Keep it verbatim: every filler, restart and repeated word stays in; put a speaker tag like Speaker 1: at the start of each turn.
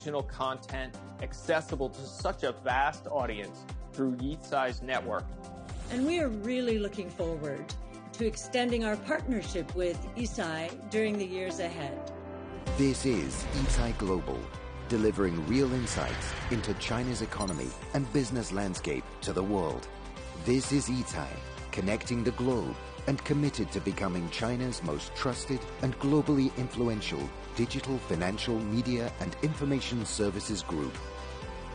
Speaker 1: Original content accessible to such a vast audience through Eatsai's network.
Speaker 2: And we are really looking forward to extending our partnership with Eatsai during the years ahead.
Speaker 3: This is Eatsai Global, delivering real insights into China's economy and business landscape to the world. This is Eatsai, connecting the globe and committed to becoming China's most trusted and globally influential digital financial media and information services group.